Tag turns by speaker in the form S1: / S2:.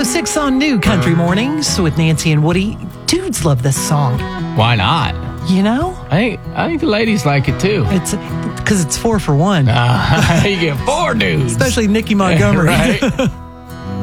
S1: 6:06 on New Country Mornings with Nancy and Woody. Dudes love this song.
S2: Why not?
S1: You know?
S2: I think the ladies like it too.
S1: It's because it's 4 for 1.
S2: You get 4 dudes.
S1: Especially Nikki Montgomery.
S2: Right.